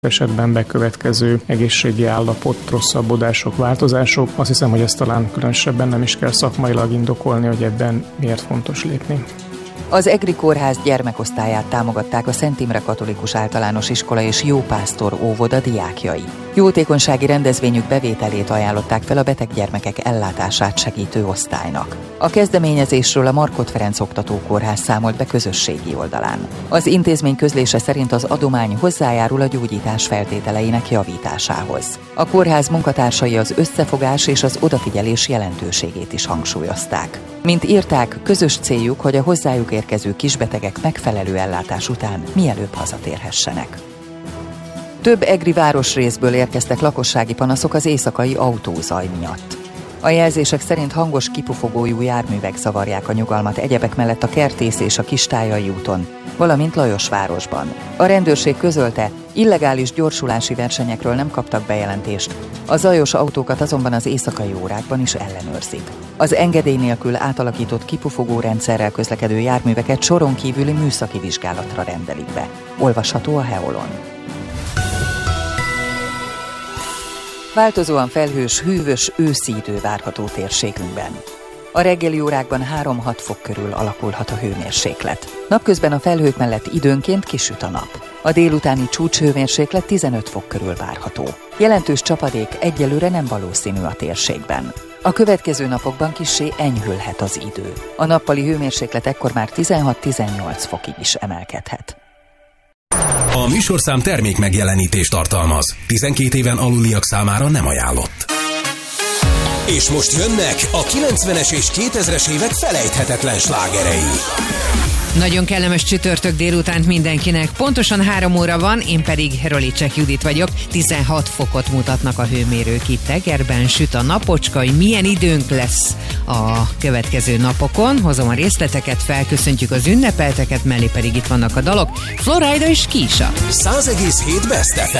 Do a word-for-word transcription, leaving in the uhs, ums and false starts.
esetben bekövetkező egészségi állapot, rosszabbodások, változások. Azt hiszem, hogy ezt talán különösebben nem is kell szakmailag indokolni, hogy ebben miért fontos lépni. Az EGRI Kórház gyermekosztályát támogatták a Szent Imre Katolikus Általános Iskola és Jó Pásztor óvoda diákjai. Jótékonysági rendezvényük bevételét ajánlották fel a beteg gyermekek ellátását segítő osztálynak. A kezdeményezésről a Markhot Ferenc Oktatókórház számolt be közösségi oldalán. Az intézmény közlése szerint az adomány hozzájárul a gyógyítás feltételeinek javításához. A kórház munkatársai az összefogás és az odafigyelés jelentőségét is hangsúlyozták. Mint írták, közös céljuk, hogy a hozzájuk érkező kisbetegek megfelelő ellátás után mielőbb hazatérhessenek. Több egri városrészből érkeztek lakossági panaszok az éjszakai autózaj miatt. A jelzések szerint hangos kipufogójú járművek zavarják a nyugalmat egyebek mellett a Kertész és a Kistályai úton, valamint Lajosvárosban. A rendőrség közölte, illegális gyorsulási versenyekről nem kaptak bejelentést, a zajos autókat azonban az éjszakai órákban is ellenőrzik. Az engedély nélkül átalakított kipufogó rendszerrel közlekedő járműveket soron kívüli műszaki vizsgálatra rendelik be. Olvasható a Heolon. Változóan felhős, hűvös őszi idő várható térségünkben. A reggeli órákban három-hat fok körül alakulhat a hőmérséklet. Napközben a felhők mellett időnként kisüt a nap. A délutáni csúcshőmérséklet tizenöt fok körül várható. Jelentős csapadék egyelőre nem valószínű a térségben. A következő napokban kissé enyhülhet az idő. A nappali hőmérséklet ekkor már tizenhat-tizennyolc fokig is emelkedhet. A műsorszám termék megjelenítést tartalmaz. tizenkét éven aluliak számára nem ajánlott. És most jönnek a kilencvenes és kétezres évek felejthetetlen slágerei. Nagyon kellemes csütörtök délutánt mindenkinek. Pontosan három óra van, én pedig Rolicsek Judit vagyok. tizenhat fokot mutatnak a hőmérők itt Egerben, süt a napocska, hogy milyen időnk lesz a következő napokon. Hozom a részleteket, felköszöntjük az ünnepelteket, mellé pedig itt vannak a dalok. Florida és Kísa. száz egész hét Best ef